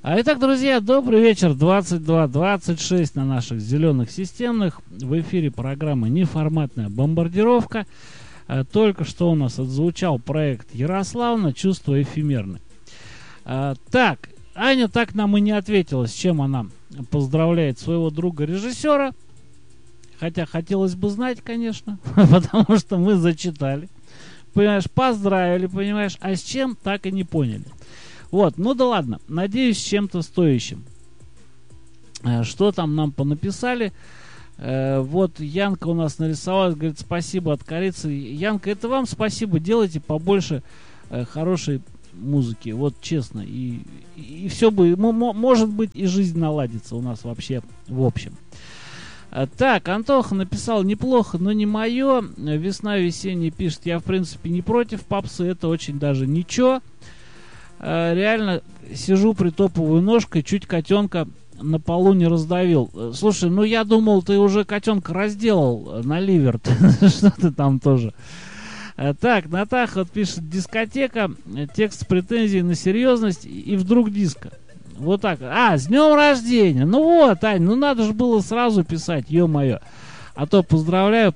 Итак, друзья, добрый вечер. 22:26 на наших зеленых системных. В эфире программа «Неформатная бомбардировка». Только что у нас отзвучал проект Ярославна «Чувства эфемерны». Так, Аня так нам и не ответила, с чем она поздравляет своего друга-режиссера. Хотя хотелось бы знать, конечно, потому что мы зачитали. Понимаешь, поздравили, понимаешь, а с чем так и не поняли. Вот, ну да ладно, надеюсь, с чем-то стоящим. Что там нам понаписали? Вот Янка у нас нарисовалась, говорит, спасибо от корицы. Янка, это вам спасибо, делайте побольше хорошей музыки, вот честно. И все бы, может быть, и жизнь наладится у нас вообще в общем. Так, Антоха написал, неплохо, но не мое. Весна весенняя пишет, я в принципе не против попсы, это очень даже ничего. Реально сижу, притопываю ножкой, чуть котенка на полу не раздавил. Слушай, ну я думал, ты уже котенка разделал на ливер. Что ты там тоже? Так, Натаха вот пишет, дискотека, текст с претензией на серьезность и вдруг диско. Вот так. С днем рождения. Ну вот, Ань, ну надо же было сразу писать, ё-моё. А то поздравляю.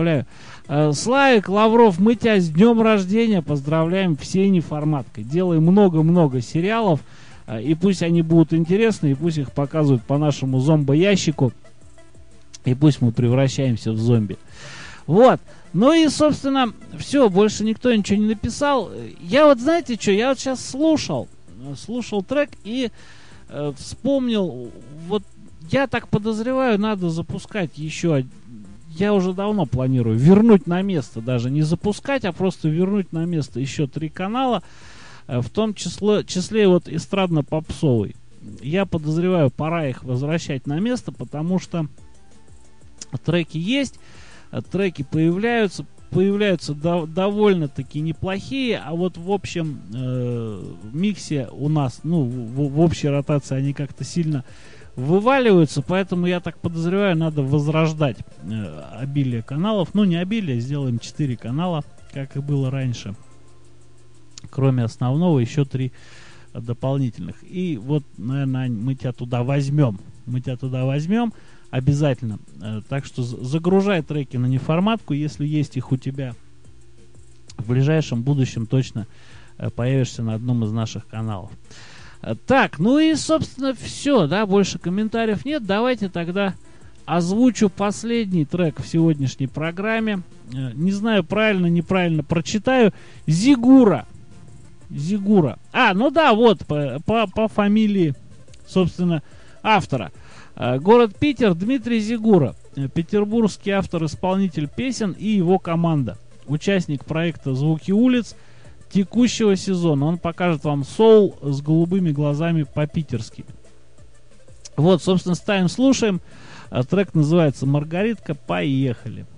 Славик, Лавров, мы тебя с днем рождения поздравляем всей неформаткой. Делай много-много сериалов, и пусть они будут интересны, и пусть их показывают по нашему зомбоящику, и пусть мы превращаемся в зомби. Вот. Ну и, собственно, все, больше никто ничего не написал. Я вот, знаете что, я вот сейчас слушал трек и вспомнил, вот я так подозреваю, надо запускать еще. Я уже давно планирую вернуть на место, даже не запускать, а просто вернуть на место еще 3 канала, в том числе вот эстрадно-попсовый. Я подозреваю, пора их возвращать на место, потому что треки есть, треки появляются довольно-таки неплохие, а вот в общем миксе у нас, ну, в общей ротации они как-то сильно вываливаются, поэтому я так подозреваю, надо возрождать обилие каналов. Ну, не обилие, сделаем 4 канала, как и было раньше. Кроме основного, еще 3 дополнительных. И вот, наверное, мы тебя туда возьмем. Обязательно. Так что загружай треки на неформатку, если есть их у тебя. В ближайшем будущем точно появишься на одном из наших каналов. Так, ну и, собственно, все, да, больше комментариев нет. Давайте тогда озвучу последний трек в сегодняшней программе. Не знаю, правильно, неправильно прочитаю. Зигура. Ну да, вот, по фамилии, собственно, автора. Город Питер, Дмитрий Зигура. Петербургский автор-исполнитель песен и его команда. Участник проекта «Звуки улиц» текущего сезона. Он покажет вам соул с голубыми глазами по-питерски. Вот, собственно, ставим, слушаем. Трек называется «Маргаритка». Поехали.